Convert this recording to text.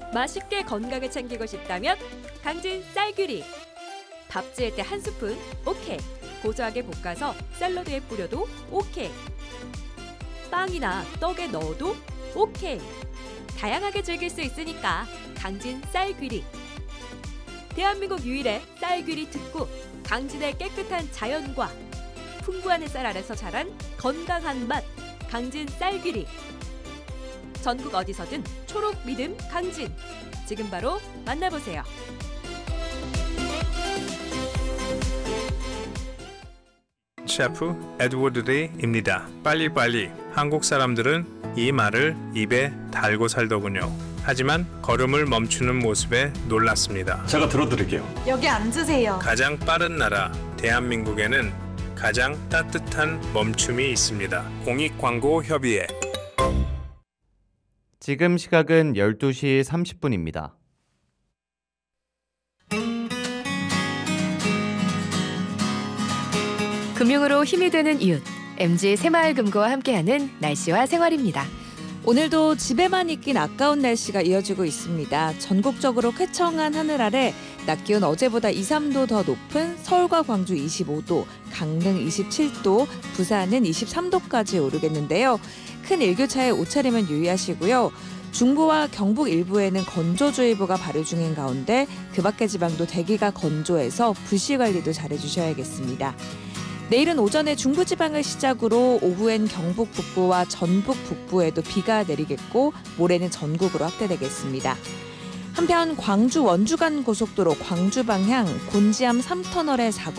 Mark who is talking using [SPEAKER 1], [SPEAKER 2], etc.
[SPEAKER 1] 맛있게 건강을 챙기고 싶다면 강진 쌀귀리. 밥 지을 때 한 스푼 오케이. 고소하게 볶아서 샐러드에 뿌려도 오케이. 빵이나 떡에 넣어도 오케이. 다양하게 즐길 수 있으니까 강진 쌀귀리. 대한민국 유일의 쌀귀리 특구. 강진의 깨끗한 자연과 풍부한 햇살 아래서 자란 건강한 맛. 강진 쌀귀리. 전국 어디서든 초록 믿음 강진. 지금 바로 만나보세요.
[SPEAKER 2] 셰프 에드워드 데이입니다. 빨리빨리. 한국 사람들은 이 말을 입에 달고 살더군요. 하지만 걸음을 멈추는 모습에 놀랐습니다.
[SPEAKER 3] 제가 들어드릴게요.
[SPEAKER 4] 여기 앉으세요.
[SPEAKER 2] 가장 빠른 나라 대한민국에는 가장 따뜻한 멈춤이 있습니다. 공익광고협의회.
[SPEAKER 5] 지금 시각은 12시 30분입니다.
[SPEAKER 6] 금융으로 힘이 되는 이웃, MG 새마을금고와 함께하는 날씨와 생활입니다.
[SPEAKER 7] 오늘도 집에만 있긴 아까운 날씨가 이어지고 있습니다. 전국적으로 쾌청한 하늘 아래 낮 기온 어제보다 2, 3도 더 높은 서울과 광주 25도, 강릉 27도, 부산은 23도까지 오르겠는데요. 큰 일교차에 옷차림은 유의하시고요. 중부와 경북 일부에는 건조주의보가 발효 중인 가운데 그 밖의 지방도 대기가 건조해서 불씨 관리도 잘해주셔야겠습니다. 내일은 오전에 중부지방을 시작으로 오후엔 경북 북부와 전북 북부에도 비가 내리겠고 모레는 전국으로 확대되겠습니다. 한편 광주 원주 간 고속도로 광주 방향 곤지암 3터널의 사고